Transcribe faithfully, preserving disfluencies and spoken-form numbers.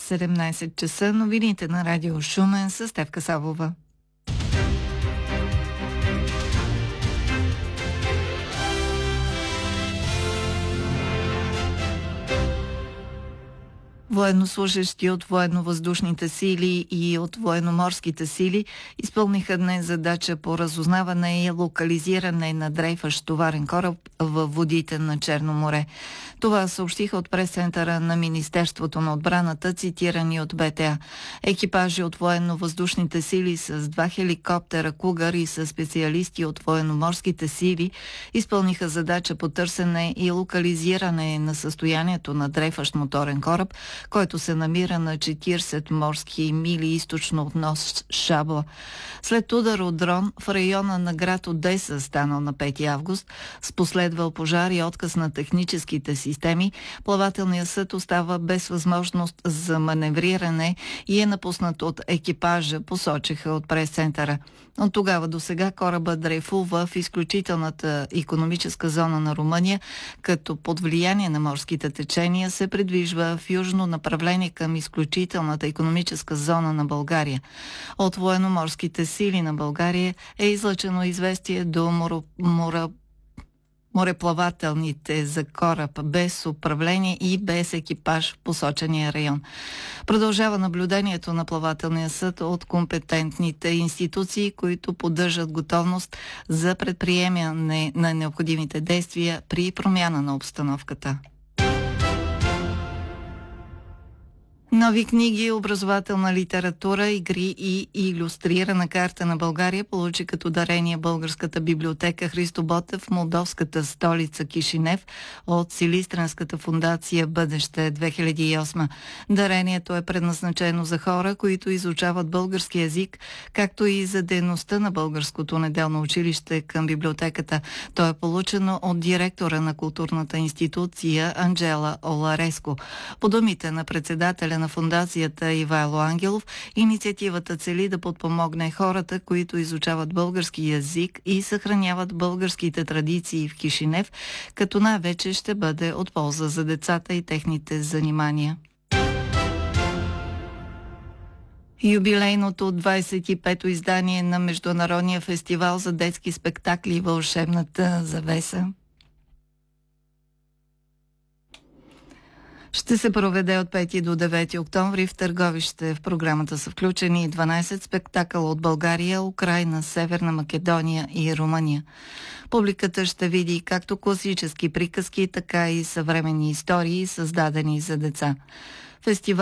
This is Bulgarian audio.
седемнайсет часа, новините на радио Шумен с Стефка Савова. Военнослужащи от военно-въздушните сили и от военноморските сили изпълниха днес задача по разузнаване и локализиране на дрейфащ товарен кораб във водите на Черно море. Това съобщиха от прес-центъра на Министерството на отбраната, цитирани от Б Т А. Екипажи от военно-въздушните сили с два хеликоптера Кугър и с специалисти от военноморските сили изпълниха задача по търсене и локализиране на състоянието на дрейфащ моторен кораб, който се намира на четирийсет морски мили източно от нос Шабла. След удар от дрон в района на град Одеса, станал на пети август, с последвал пожар и отказ на техническите системи, плавателният съд остава без възможност за маневриране и е напуснат от екипажа, посочиха от прес-центъра. От тогава до сега корабът дрейфува в изключителната икономическа зона на Румъния, като под влияние на морските течения се придвижва в южно направление към изключителната икономическа зона на България. От военноморските сили на България е излъчено известие до моро, моро, мореплавателните за кораб без управление и без екипаж в посочения район. Продължава наблюдението на плавателния съд от компетентните институции, които поддържат готовност за предприемане на необходимите действия при промяна на обстановката. Нови книги, образователна литература, игри и илюстрирана карта на България получи като дарение Българската библиотека Христо Ботев в молдовската столица Кишинев от Силистренската фондация Бъдеще две хиляди и осма. Дарението е предназначено за хора, които изучават български език, както и за дейността на Българското неделно училище към библиотеката. То е получено от директора на културната институция Анджела Олареско. По думите на председателя на фондацията Ивайло Ангелов, инициативата цели да подпомогне хората, които изучават български език и съхраняват българските традиции в Кишинев, като най-вече ще бъде от полза за децата и техните занимания. Юбилейното двайсет и пето издание на Международния фестивал за детски спектакли "Вълшебната завеса" ще се проведе от пети до девети октомври в Търговище. В програмата са включени дванайсет спектакъла от България, Украйна, Северна Македония и Румъния. Публиката ще види както класически приказки, така и съвременни истории, създадени за деца. Фестивал